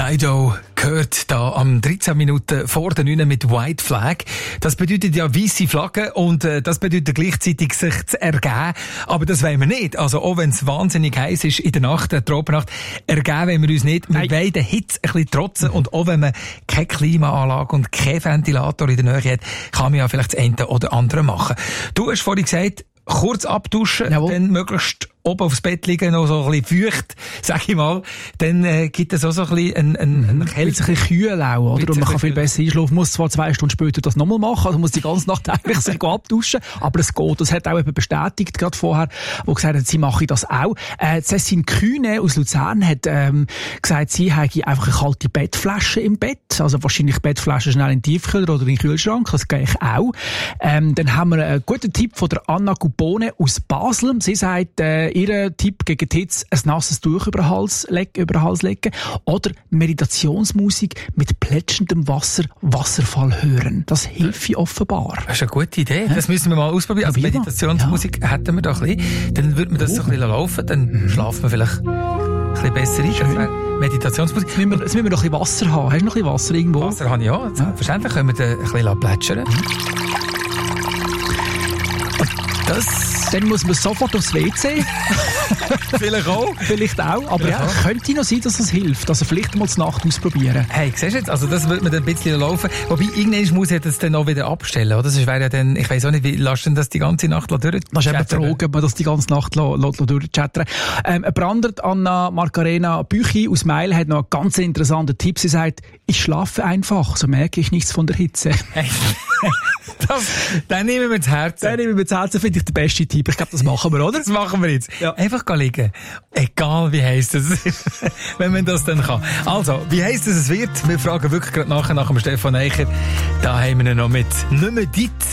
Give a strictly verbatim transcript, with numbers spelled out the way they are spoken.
Dido gehört da am dreizehn Minuten vor der neun mit White Flag. Das bedeutet ja weisse Flagge und äh, das bedeutet gleichzeitig sich zu ergeben. Aber das wollen wir nicht. Also auch wenn es wahnsinnig heiß ist in der Nacht, der Tropennacht, ergeben wollen wir uns nicht. Wir wollen der Hitze ein bisschen trotzen und auch wenn man keine Klimaanlage und keinen Ventilator in der Nähe hat, kann man ja vielleicht das eine oder andere machen. Du hast vorhin gesagt, kurz abduschen, Jawohl. Dann möglichst oben aufs Bett liegen, noch so ein bisschen feucht, sag ich mal, dann äh, gibt es auch so ein bisschen ein, ein, ein Kälte. Ein bisschen kühl auch, oder? Und man kann viel besser einschlafen, muss zwar zwei Stunden später das nochmal machen, also muss die ganze Nacht eigentlich sich abduschen, aber es geht. Das hat auch eben bestätigt, gerade vorher, wo gesagt hat, sie mache das auch. Äh, Cécile Kühne aus Luzern hat ähm, gesagt, sie habe einfach eine kalte Bettflasche im Bett, also wahrscheinlich Bettflasche schnell in den Tiefkühler oder in den Kühlschrank, das gehe ich auch. Ähm, dann haben wir einen guten Tipp von der Anna Gubone aus Basel. Sie sagt, äh, ihr Tipp gegen die Hitze, ein nasses Tuch über den Hals legen, über den Hals legen oder Meditationsmusik mit plätschendem Wasser, Wasserfall hören. Das hilft offenbar. Das ist eine gute Idee. Das müssen wir mal ausprobieren. Also Meditationsmusik ja. hätten wir da ein bisschen. Dann würde man das oh. so ein bisschen laufen, dann mhm. schlafen wir vielleicht ein bisschen besser ein. Meditationsmusik. Jetzt müssen, wir, jetzt müssen wir noch ein bisschen Wasser haben. Hast du noch ein bisschen Wasser irgendwo? Wasser habe ich ja. Selbstverständlich können wir dann ein bisschen plätschern. Mhm. Das Dann muss man sofort aufs W C. Vielleicht auch. Vielleicht auch. Aber ja, könnte noch sein, dass das hilft. Also vielleicht mal die Nacht ausprobieren. Hey, siehst du jetzt? Also das wird man dann ein bisschen laufen. Wobei, irgendwann muss ich das dann auch wieder abstellen, oder? Das wäre ja dann, ich weiss auch nicht, wie lässt du das die ganze Nacht durch? Das ist eben die Frage, ob man das die ganze Nacht durchchattern. Ähm, Brandert Anna Margarena Büchi aus Meil hat noch einen ganz interessanten Tipp. Sie sagt, ich schlafe einfach, so merke ich nichts von der Hitze. Hey. Das, den nehmen wir zu Herzen. Den nehmen wir zu Herzen, finde ich der beste Tipp. Ich glaube, das machen wir, oder? Das machen wir jetzt. Ja. Einfach liegen. Egal, wie heisst es, wenn man das dann kann. Also, wie heisst es, es wird? Wir fragen wirklich gerade nachher nach dem Stefan Eicher. Da haben wir ihn noch mit «Nicht mehr dit».